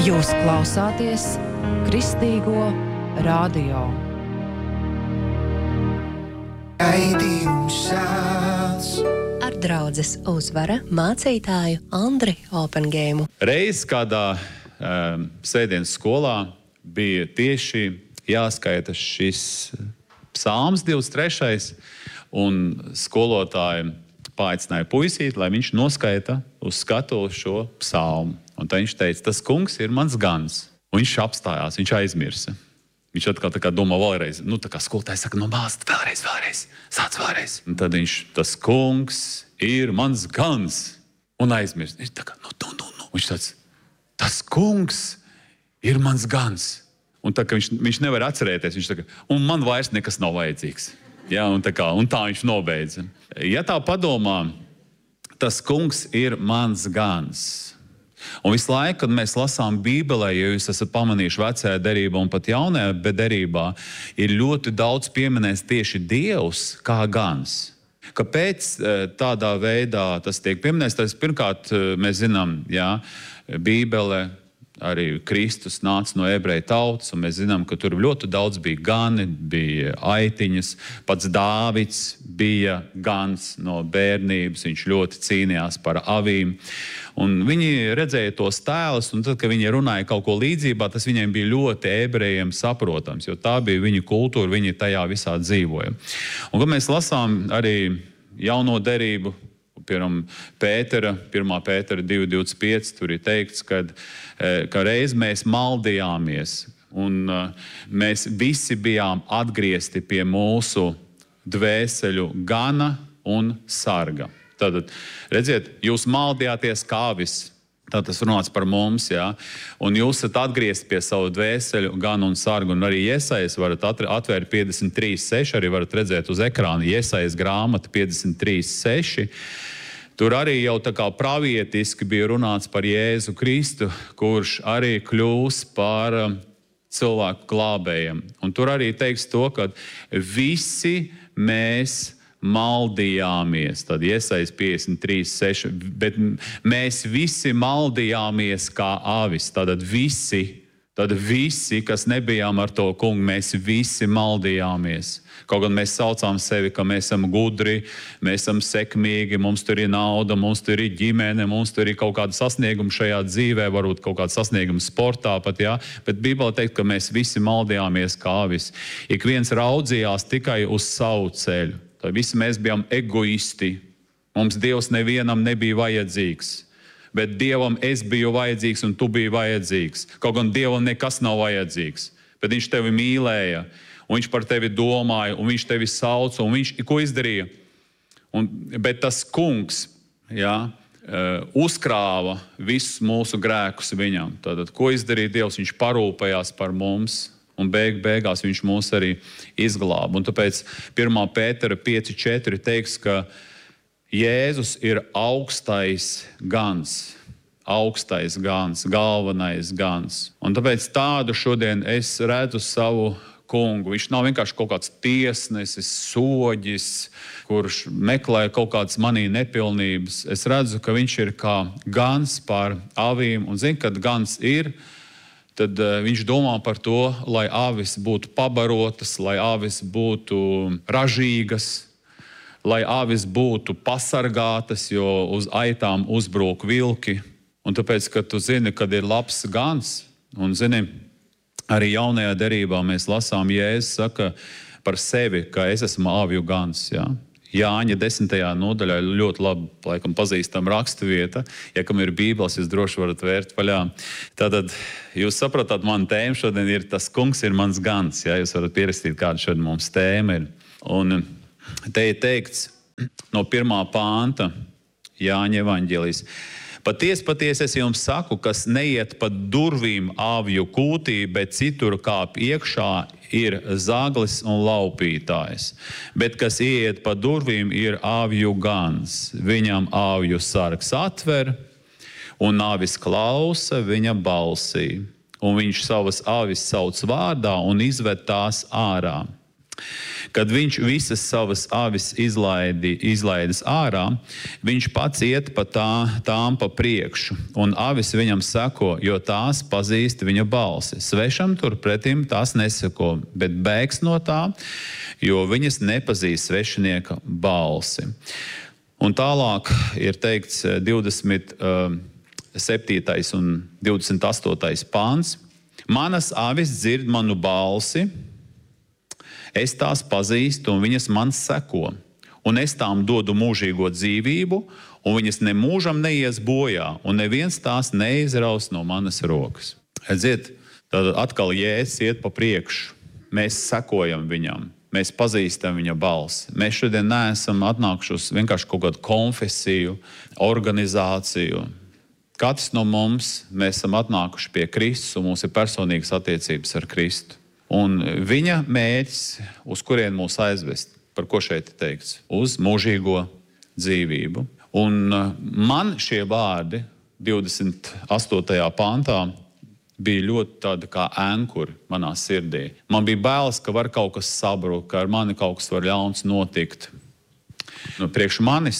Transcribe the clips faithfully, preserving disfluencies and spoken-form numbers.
Jūs klausāties Kristīgo radio. Ar draudzes Uzvara mācītāju Andri Opengēmu. Reiz kādā um, sēdienas skolā bija tieši jāskaita šis psalms divdesmit trešais, un skolotāji paaicināja puisīti, lai viņš noskaita uz skatuves šo psalmu. Un tā viņš teica, tas kungs ir mans gans. Un viņš apstājās, viņš aizmirsa. Viņš atkal tā kā domā vēlreiz. Nu, tā kā skolotājs saka, no bāzt, vēlreiz, vēlreiz, sāc vēlreiz. Un tad viņš, tas kungs ir mans gans. Un aizmirsa. Viņš tā kā, nu, nu, nu, nu. Viņš tāds, tas kungs ir mans gans. Un tā kā viņš, viņš nevar atcerēties, viņš tā kā, un man vairs nekas nav vajadzīgs. Ja, un, tā kā, un tā viņš nobeidza. Ja tā padomā, tas kungs ir mans gans. Un visu laiku, kad mēs lasām Bībelē, ja jūs esat pamanījuši vecajā derībā un pat jaunajā derībā, ir ļoti daudz pieminēts tieši Dievs kā gans. Kāpēc tādā veidā tas tiek pieminēts? Tas pirmkārt, mēs zinām, jā, Bībele, arī Kristus nāca no ebreju tautas, un mēs zinām, ka tur ļoti daudz bija gani, bija aitiņas. Pats Dāvids bija gans no bērnības, viņš ļoti cīnījās par avīm. Un viņi redzēja tos tēlus, un tad, kad viņi runāja kaut ko līdzībā, tas viņiem bija ļoti ebrejiem saprotams, jo tā bija viņa kultūra, viņi tajā visā dzīvoja. Un, kad mēs lasām arī jauno derību, piemēram, Pētera, pirmā Pētera divi divdesmit pieci, tur ir teikts, kad, ka reiz mēs maldījāmies, un mēs visi bijām atgriezti pie mūsu dvēseļu gana un sarga. Tātad, redziet, jūs maldījāties kā avis, tā tas runāts par mums, jā, un jūs esat atgriezti pie savu dvēseļu ganu un sargu, un arī Jesajas varat atvērt piecdesmit trīs seši, arī varat redzēt uz ekrāna Jesajas grāmata piecdesmit trīs seši. Tur arī jau tā kā pravietiski bija runāts par Jēzu Kristu, kurš arī kļūs par cilvēku glābējiem. Un tur arī teiks to, ka visi mēs maldījāmies, tad Jesajas piecdesmit trīs seši, bet mēs visi maldījāmies kā avis, tātad visi, tad visi, kas nebijām ar to kungu, mēs visi maldījāmies. Kaut gan mēs saucām sevi, ka mēs esam gudri, mēs esam sekmīgi, mums tur ir nauda, mums tur ir ģimene, mums tur ir kaut kāda sasnieguma šajā dzīvē, varbūt kaut kāda sasnieguma sportā pat, jā. Bet Bībelē teikt, ka mēs visi maldījāmies kā avis. Ik viens raudzījās tikai uz savu ceļu. Tad visi mēs bijām egoisti. Mums Dievs nevienam nebija vajadzīgs. Bet Dievam es biju vajadzīgs un tu biji vajadzīgs. Kaut gan Dievam nekas nav vajadzīgs. Bet viņš tevi mīlēja. Un viņš par tevi domāja, un viņš tevi sauca, un viņš ko izdarīja? Un, bet tas kungs, jā, uzkrāva visus mūsu grēkus viņam. Tātad, ko izdarīja Dievs? Viņš parūpējās par mums, un beig, beigās viņš mūs arī izglāba. Un tāpēc pirmā Pētera pieci četri teiks, ka Jēzus ir augstais gans. Augstais gans, galvenais gans. Un tāpēc tādu šodien es redzu savu kungu. Viņš nav vienkārši kaut kāds tiesnesis, soģis, kurš meklē kaut kādas manī nepilnības. Es redzu, ka viņš ir kā gans pār avīm. Un zinu, kad gans ir, tad uh, viņš domā par to, lai avis būtu pabarotas, lai avis būtu ražīgas, lai avis būtu pasargātas, jo uz aitām uzbrūk vilki. Un tāpēc, ka tu zini, kad ir labs gans, un zini, arī jaunajā derībā mēs lasām, Jēzus saka par sevi, ka es esmu avju gans. Ja? Jāņa desmitajā nodaļā ļoti labi, laikam, pazīstama raksturvieta. Ja kam ir Bībeles, jūs droši varat vērt vaļā. Tātad, jūs sapratāt, mana tēma šodien ir tas kungs ir mans gans. Ja? Jūs varat pierakstīt, kāda šodien mums tēma ir. Un te ir teikts no pirmā pānta Jāņa evaņģēlijs. Patiesi, patiesi es jums saku, kas neiet pa durvīm avju kūtī, bet citur kāp iekšā, ir zaglis un laupītājs. Bet kas ieiet pa durvīm, ir avju gans. Viņam avju sargs atver, un avis klausa viņa balsī. Un viņš savas avis sauc vārdā un izved tās ārā. Kad viņš visas savas avis izlaidi, izlaidis ārā, viņš pats iet pa tā, tām pa priekšu, un avis viņam seko, jo tās pazīst viņa balsi. Svešam turpretim tās neseko, bet bēgs no tā, jo viņas nepazīst svešinieka balsi. Un tālāk ir teikts divdesmit septītais un divdesmit astotais pāns. Manas avis dzird manu balsi, es tās pazīstu, un viņas man seko. Un es tām dodu mūžīgo dzīvību, un viņas nemūžam neies bojā, un neviens tās neizraus no manas rokas. Redziet, tad atkal Jēzus iet pa priekšu. Mēs sekojam viņam, mēs pazīstam viņa balsi. Mēs šodien neesam atnākuši uz vienkārši kaut kādu konfesiju, organizāciju. Katrs no mums, mēs esam atnākuši pie Kristus, un mums ir personīgas attiecības ar Kristu. Un viņa mērķis, uz kurien mūs aizvest, par ko šeit ir teikts, uz mūžīgo dzīvību. Un man šie vārdi divdesmit astotajā pantā bija ļoti tādi kā ankuri manā sirdī. Man bija bailes, ka var kaut kas sabrukt, ka ar mani kaut kas var ļauns notikt. Nu, priekš manis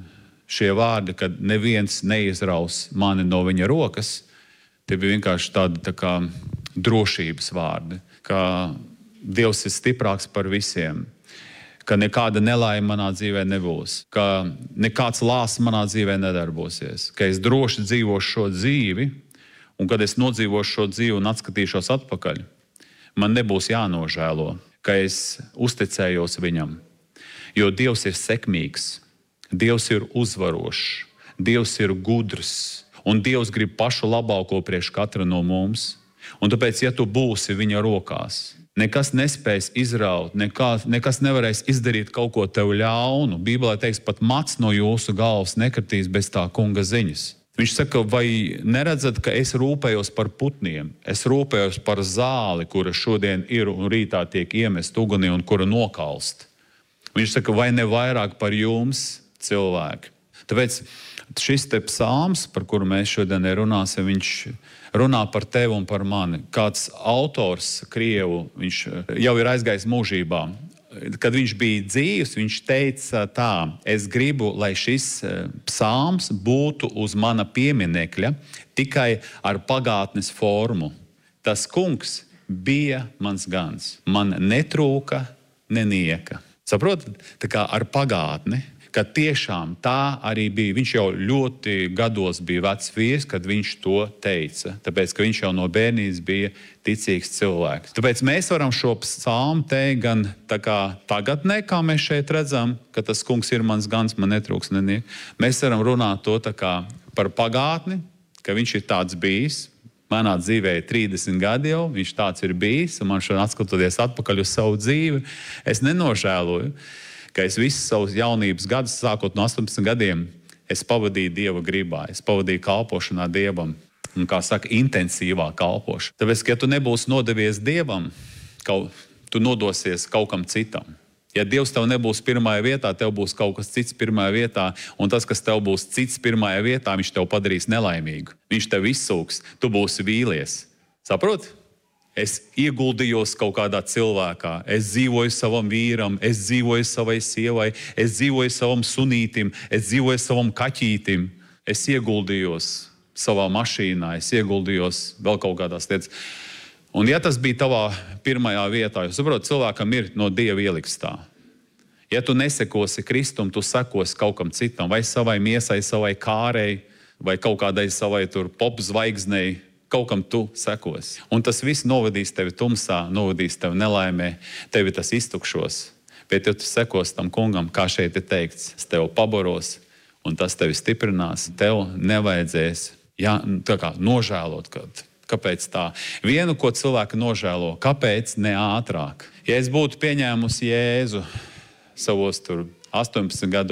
šie vārdi, kad neviens neizraus mani no viņa rokas, tie bija vienkārši tādi tā kā drošības vārdi, ka Dievs ir stiprāks par visiem, ka nekāda nelaime manā dzīvē nebūs, ka nekāds lāsts manā dzīvē nedarbosies, ka es droši dzīvošu šo dzīvi, un kad es nodzīvošu šo dzīvi un atskatīšos atpakaļ, man nebūs jānožēlo, ka es uzticējos viņam, jo Dievs ir sekmīgs, Dievs ir uzvarošs, Dievs ir gudrs, un Dievs grib pašu labāko priekš katra no mums. Un tāpēc, ja tu būsi viņa rokās, nekas nespēs izraut, nekā, nekas nevarēs izdarīt kaut ko tev ļaunu. Bībelē teiks, pat mats no jūsu galvas nekritīs bez tā kunga ziņas. Viņš saka, vai neredzat, ka es rūpējos par putniem, es rūpējos par zāli, kura šodien ir un rītā tiek iemest ugunī un kura nokalst. Viņš saka, vai ne vairāk par jums, cilvēki. Tāpēc šis te psalms, par kuru mēs šodien runāsim, viņš runā par tevi un par mani. Kāds autors Krievu, viņš jau ir aizgājis mūžībā. Kad viņš bija dzīvs, viņš teica tā, es gribu, lai šis psalms būtu uz mana pieminekļa tikai ar pagātnes formu. Tas kungs bija mans gans. Man netrūka nenieka. Saprotat? Tā kā ar pagātni. Ka tiešām tā arī bija. Viņš jau ļoti gados bija vecs vīrs, kad viņš to teica. Tāpēc, ka viņš jau no bērnības bija ticīgs cilvēks. Tāpēc mēs varam šo psalmu teikt gan tā kā tagadnē, kā mēs šeit redzam, ka tas kungs ir mans gans, man netrūks neniek. Mēs varam runāt to tā kā par pagātni, ka viņš ir tāds bijis. Manā dzīvē ir trīsdesmit gadi jau, viņš tāds ir bijis, un man šodien atskatoties atpakaļ uz savu dzīvi, es nenožēloju, ka es visus savus jaunības gadus, sākot no astoņpadsmit gadiem, es pavadīju Dieva gribā, es pavadīju kalpošanā Dievam, un, kā saka, intensīvā kalpošana. Tāpēc, ka ja tu nebūsi nodevies Dievam, kaut, tu nodosies kaut kam citam. Ja Dievs tev nebūs pirmajā vietā, tev būs kaut kas cits pirmajā vietā, un tas, kas tev būs cits pirmajā vietā, viņš tev padarīs nelaimīgu. Viņš tev izsūks, tu būsi vīlies. Saproti? Es ieguldījos kaut kādā cilvēkā, es dzīvoju savam vīram, es dzīvoju savai sievai, es dzīvoju savam sunītim, es dzīvoju savam kaķītim, es ieguldījos savā mašīnā, es ieguldījos vēl kaut kādās lietas. Un ja tas bija tavā pirmajā vietā, jūs saprotat, cilvēkam ir no Dieva ielikts tā. Ja tu nesekosi Kristum, tu sekosi kaut kam citam, vai savai miesai, savai kārei, vai kaut kādai savai tur pop zvaigznei, kaut kam tu sekosi. Un tas viss novadīs tevi tumsā, novadīs tevi nelaimē, tevi tas iztukšos. Bet ja tu sekosi tam kungam, kā šeit ir teikts, es tevi pabaros, un tas tevi stiprinās, tev nevajadzēs jā, tā kā nožēlot, kad, kāpēc tā. Vienu, ko cilvēki nožēlo, kāpēc ne ātrāk? Ja es būtu pieņēmusi Jēzu savos tur astoņpadsmit gadu